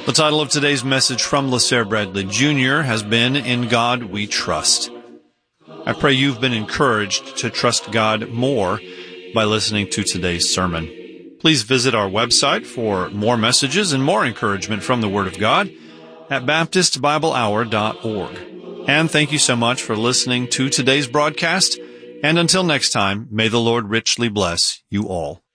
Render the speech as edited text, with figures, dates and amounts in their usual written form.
The title of today's message from LaSalle Bradley Jr. has been, In God We Trust. I pray you've been encouraged to trust God more by listening to today's sermon. Please visit our website for more messages and more encouragement from the Word of God at baptistbiblehour.org. And thank you so much for listening to today's broadcast. And until next time, may the Lord richly bless you all.